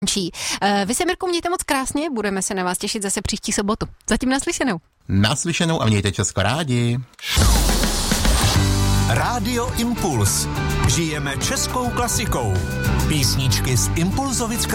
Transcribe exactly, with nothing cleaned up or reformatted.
Vy se, Mirko, mějte moc krásně, budeme se na vás těšit zase příští sobotu. Zatím naslyšenou. Naslyšenou a mějte Česko rádi. Rádio Impuls. Žijeme českou klasikou. Písničky z Impulzovic